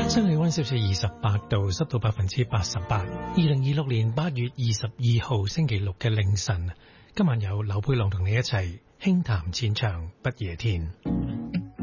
室氣溫攝氏28度，濕度88%。2026年8月22號星期六嘅凌晨，今晚有劉佩郎同你一齊輕談淺唱不夜天。